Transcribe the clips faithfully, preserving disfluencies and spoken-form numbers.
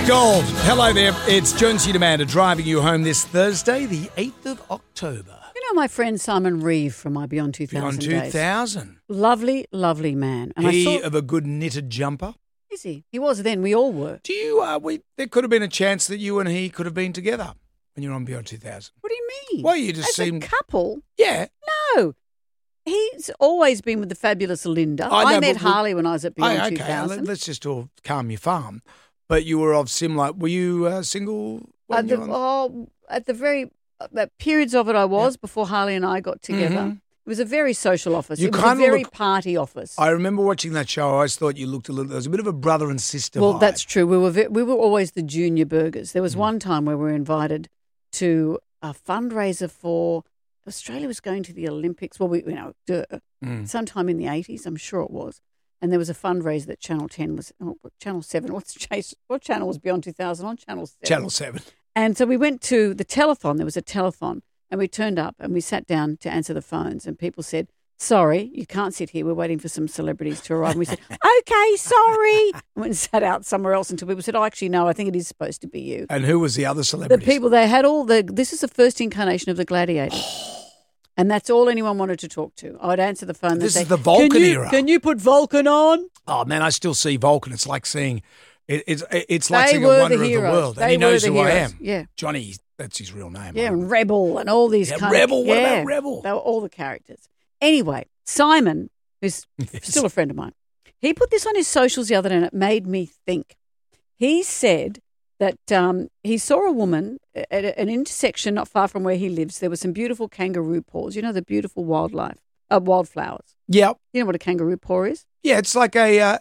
Gold. Hello there. It's Jonesy and Amanda driving you home this Thursday, the eighth of October. You know my friend Simon Reeve from my Beyond two thousand Beyond two thousand. Days. Lovely, lovely man. And he I saw, of a good knitted jumper. Is he? He was then. We all were. Do you, uh, we, there could have been a chance that you and he could have been together when you were on Beyond two thousand. What do you mean? Well, you just As seemed... a couple? Yeah. No. He's always been with the fabulous Linda. I know, I met but we- Harley when I was at Beyond Oh, okay, two thousand. let's just all calm your farm. But you were of similar... Were you uh, single when At you the, were on... oh, at the very uh, periods of it I was, before Harley and I got together. Mhm. It was a very social office. You it was a kinda very look- party office. I remember watching that show. I always thought you looked a little... There was a bit of a brother and sister Well, vibe. that's true. We were ve- we were always the junior burgers. There was Mm. one time where we were invited to a fundraiser for Australia was going to the Olympics. Well, we you know, duh, Mm. sometime in the eighties, I'm sure it was. And there was a fundraiser that Channel ten was, oh, Channel seven. What's Chase? What channel was Beyond two thousand on? Channel seven. Channel seven. And so we went to the telethon. There was a telethon, and we turned up and we sat down to answer the phones. And people said, "Sorry, you can't sit here. We're waiting for some celebrities to arrive." And we said, "Okay, sorry." And went and sat out somewhere else until people said, "Oh, actually, no. I think it is supposed to be you." And who was the other The celebrities? people they had all the. This is the first incarnation of the Gladiators. And that's all anyone wanted to talk to. I would answer the phone. This and is say, the Vulcan can you, era. Can you put Vulcan on? Oh, man, I still see Vulcan. It's like seeing... It, it's it's like They seeing were a wonder the of the heroes. world. They And he were knows the who I heroes. am. Yeah. Johnny, that's his real name. Yeah, I and Rebel and all these Yeah, kind Rebel. of... What yeah, about Rebel? They were all the characters. Anyway, Simon, who's Yes. still a friend of mine, he put this on his socials the other day and it made me think. He said that um, he saw a woman at a- an intersection not far from where he lives. There were some beautiful kangaroo paws. You know, the beautiful wildlife, uh, wildflowers. Yeah. You know what a kangaroo paw is? Yeah, it's like a... Uh,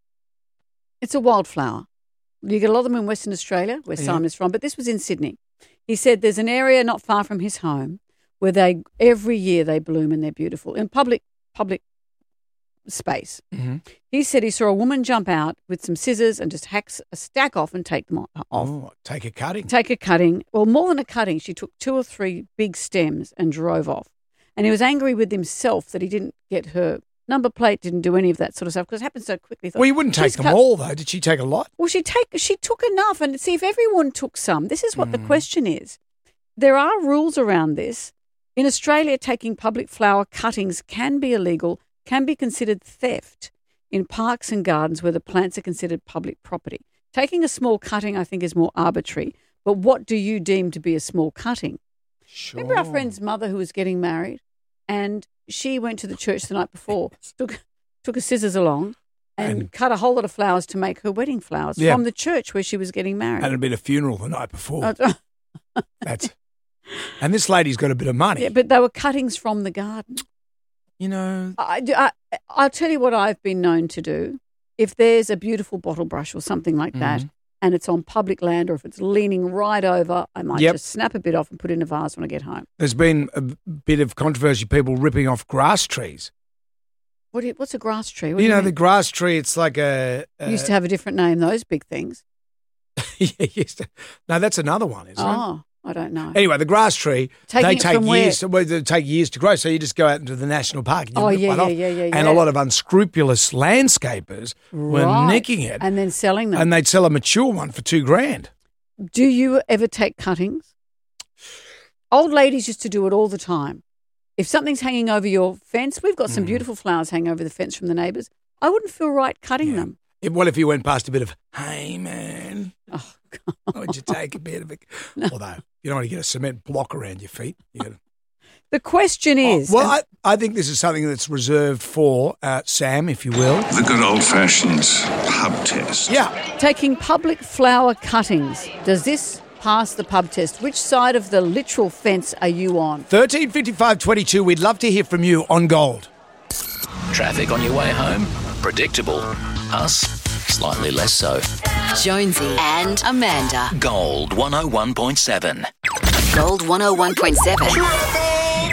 It's a wildflower. You get a lot of them in Western Australia, where Yeah. Simon is from, but this was in Sydney. He said there's an area not far from his home where they every year they bloom and they're beautiful in public public space. mhm. He said he saw a woman jump out with some scissors and just hacks a stack off and take them o- off. Oh, take a cutting. Take a cutting. Well, more than a cutting, she took two or three big stems and drove off. And he was angry with himself that he didn't get her number plate, didn't do any of that sort of stuff because it happened so quickly. He thought, Well, you wouldn't take "She's them cut- all, though. Did she take a lot? Well, she take she took enough, and see if everyone took some. This is what the Mm. question is. There are rules around this. In Australia, taking public flower cuttings can be illegal, can be considered theft in parks and gardens where the plants are considered public property. Taking a small cutting, I think, is more arbitrary. But what do you deem to be a small cutting? Sure. Remember our friend's mother who was getting married, and she went to the church the night before, took took her scissors along, and, And- cut a whole lot of flowers to make her wedding flowers Yeah. from the church where she was getting married. And it'd been a funeral the night before. Oh, That's... And this lady's got a bit of money. yeah, but they were cuttings from the garden. You know... I, do- I, I'll tell you what I've been known to do. If there's a beautiful bottle brush or something like that, Mhm. and it's on public land or if it's leaning right over, I might Yep. just snap a bit off and put it in a vase when I get home. There's been a bit of controversy, people ripping off grass trees. What do you, what's a grass tree? What do You you know, mean? the grass tree, it's like a... a used to have a different name, those big things. yeah, used to, no, that's another one, isn't it? Oh, I don't know. Anyway, the grass tree, Taking they it take from where? years. To, well, they take years to grow. So you just go out into the national park. And you Oh, rip yeah, one yeah, off. yeah, yeah, And yeah. a lot of unscrupulous landscapers were Right. nicking it, And then selling them. and they'd sell a mature one for two grand. Do you ever take cuttings? Old ladies used to do it all the time. If something's hanging over your fence, we've got some Mm. beautiful flowers hanging over the fence from the neighbours. I wouldn't feel right cutting Yeah. them. If, what if you went past a bit of, hey man, Oh, God. would you take a bit of it? Although you don't want to get a cement block around your feet. You gotta, The question is, well, I, I think this is something that's reserved for uh, Sam, if you will. The good old-fashioned pub test. Yeah. taking public flower cuttings, does this pass the pub test? Which side of the literal fence are you on? thirteen fifty-five twenty-two. We'd love to hear from you on Gold. Traffic on your way home? Predictable. Us? Slightly less so. Jonesy and Amanda. Gold one oh one point seven. Gold one oh one point seven.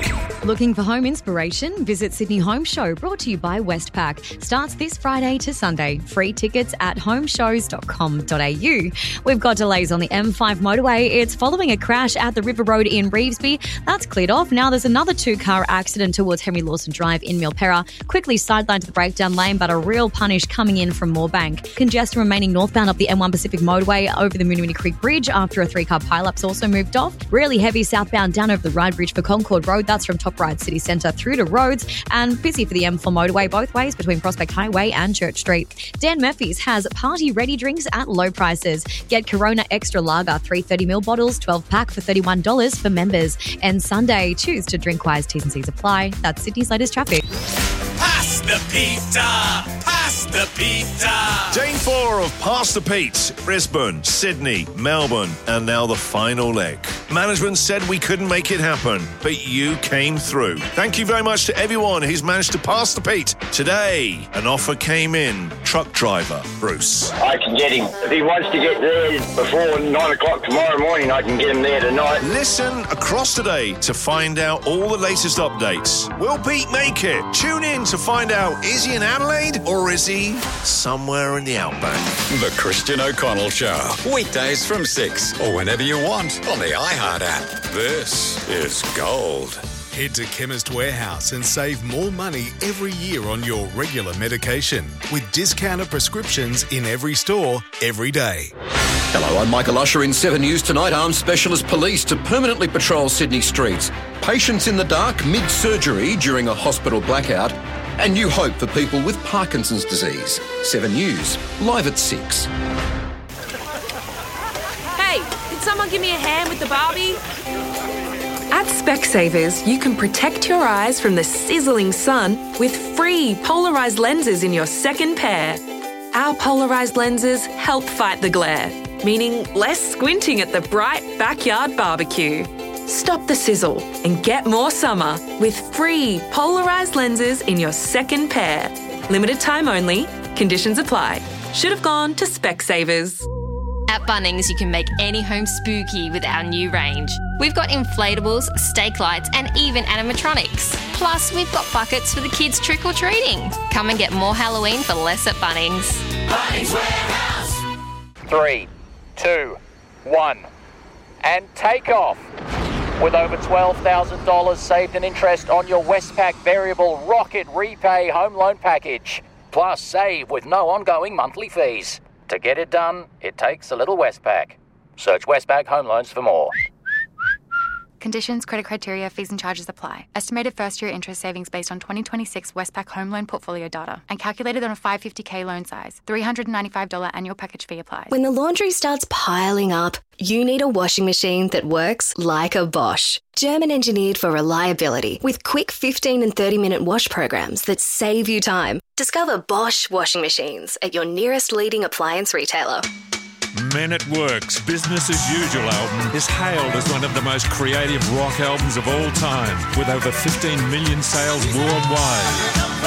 Looking for home inspiration? Visit Sydney Home Show, brought to you by Westpac. Starts this Friday to Sunday. Free tickets at home shows dot com dot a u. We've got delays on the M five motorway. It's following a crash at the River Road in Revesby. That's cleared off. Now there's another two-car accident towards Henry Lawson Drive in Milperra. Quickly sidelined to the breakdown lane, but a real punish coming in from Moorebank. Congestion remaining northbound up the M one Pacific motorway over the Moonee Creek Bridge after a three-car pile-up's also moved off. Really heavy southbound down over the Ride Bridge for Concord Road. That's from Top Ryde City Centre through to Rhodes, and busy for the M four motorway both ways between Prospect Highway and Church Street. Dan Murphy's has party-ready drinks at low prices. Get Corona Extra Lager, three thirty mil bottles, twelve pack for thirty-one dollars for members. And Sunday, choose to drink wise. T's and C's apply. That's Sydney's latest traffic. Pass the pizza! Pass the pizza! Day four of Pass the Pete. Brisbane, Sydney, Melbourne, and now the final leg. Management said we couldn't make it happen, but you came through. Thank you very much to everyone who's managed to pass the Pete. Today, an offer came in. Truck driver, Bruce. I can get him. If he wants to get there before nine o'clock tomorrow morning, I can get him there tonight. Listen across today to find out all the latest updates. Will Pete make it? Tune in to find out, is he in Adelaide or is he somewhere in the outback? The Christian O'Connell Show. Weekdays from six or whenever you want on the iHeart app. This is gold. Head to Chemist Warehouse and save more money every year on your regular medication with discounted prescriptions in every store, every day. Hello, I'm Michael Usher in seven News Tonight. Armed specialist police to permanently patrol Sydney streets. Patients in the dark mid-surgery during a hospital blackout. And new hope for people with Parkinson's disease. seven News, live at six. Hey, can someone give me a hand with the Barbie? At Specsavers, you can protect your eyes from the sizzling sun with free polarised lenses in your second pair. Our polarised lenses help fight the glare, meaning less squinting at the bright backyard barbecue. Stop the sizzle and get more summer with free polarised lenses in your second pair. Limited time only. Conditions apply. Should have gone to Specsavers. At Bunnings, you can make any home spooky with our new range. We've got inflatables, stake lights, and even animatronics. Plus, we've got buckets for the kids trick-or-treating. Come and get more Halloween for less at Bunnings. Bunnings Warehouse. Three, two, one, and take off. With over twelve thousand dollars saved in interest on your Westpac Variable Rocket Repay Home Loan Package. Plus, save with no ongoing monthly fees. To get it done, it takes a little Westpac. Search Westpac Home Loans for more. Conditions, credit criteria, fees and charges apply. Estimated first-year interest savings based on twenty twenty-six Westpac Home Loan Portfolio data and calculated on a five hundred fifty thousand loan size. three hundred ninety-five dollars annual package fee applies. When the laundry starts piling up, you need a washing machine that works like a Bosch. German engineered for reliability with quick fifteen and thirty minute wash programs that save you time. Discover Bosch washing machines at your nearest leading appliance retailer. Men at Work's Business as Usual album is hailed as one of the most creative rock albums of all time, with over fifteen million sales worldwide.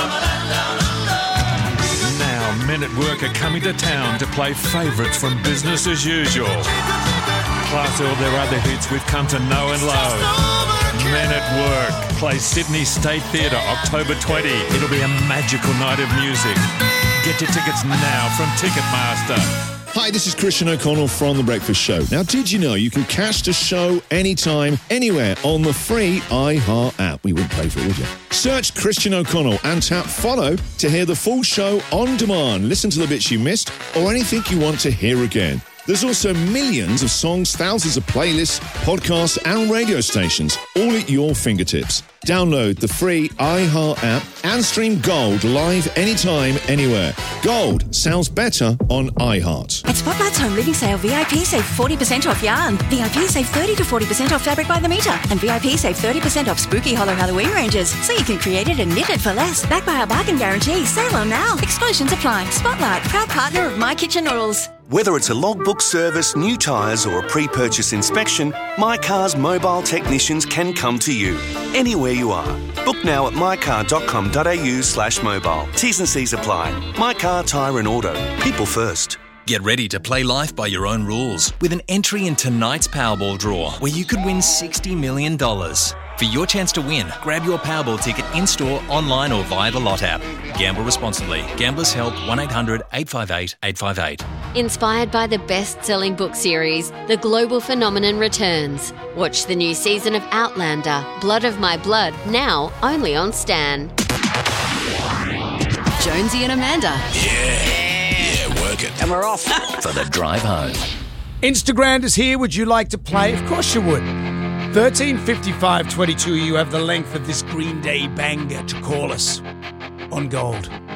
Now, Men at Work are coming to town to play favourites from Business as Usual. Plus all their other hits we've come to know and love. Men at Work plays Sydney State Theatre October twentieth. It'll be a magical night of music. Get your tickets now from Ticketmaster. Hi, this is Christian O'Connell from The Breakfast Show. Now, did you know you can catch the show anytime, anywhere on the free iHeart app? We wouldn't pay for it, would you? Search Christian O'Connell and tap follow to hear the full show on demand. Listen to the bits you missed or anything you want to hear again. There's also millions of songs, thousands of playlists, podcasts and radio stations, all at your fingertips. Download the free iHeart app and stream Gold live anytime, anywhere. Gold sounds better on iHeart. At Spotlight's Home Living Sale, V I P save forty percent off yarn. V I P save thirty to forty percent off fabric by the metre. And V I P save thirty percent off spooky Hollow Halloween ranges. So you can create it and knit it for less. Backed by our bargain guarantee. Sale on now. Exclusions apply. Spotlight, proud partner of My Kitchen Noodles. Whether it's a logbook service, new tyres or a pre-purchase inspection, My Car's mobile technicians can come to you, anywhere you are. Book now at mycar.com.au slash mobile. T's and C's apply. My Car, Tyre and Auto. People first. Get ready to play life by your own rules with an entry in tonight's Powerball draw where you could win sixty million dollars. For your chance to win, grab your Powerball ticket in-store, online or via the Lot app. Gamble responsibly. Gamblers Help one eight hundred eight five eight eight five eight. Inspired by the best-selling book series, The Global Phenomenon returns. Watch the new season of Outlander, Blood of My Blood, now only on Stan. Jonesy and Amanda. Yeah, work it. And we're off. For the drive home. Instagram is here. Would you like to play? Of course you would. thirteen fifty-five twenty-two. You have the length of this Green Day banger to call us on gold.